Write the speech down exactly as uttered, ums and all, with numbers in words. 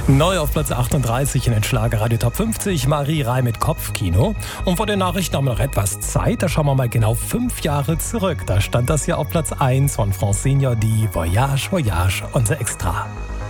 Neu auf Platz achtunddreißig in den Schlagerradio Top fünfzig, Marie Reih mit Kopfkino. Und vor den Nachrichten haben wir noch etwas Zeit, da schauen wir mal genau fünf Jahre zurück. Da stand das ja auf Platz eins von Francine Jordi, Voyage, Voyage, unser Extra.